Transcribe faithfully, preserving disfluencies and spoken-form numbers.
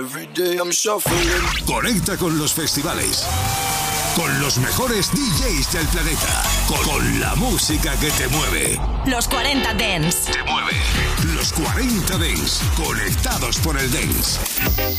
Every day I'm shuffling. Conecta con los festivales, con los mejores D Js del planeta, con, con la música que te mueve. Los cuarenta Dance. Te mueve. Los cuarenta Dance, conectados por el Dance.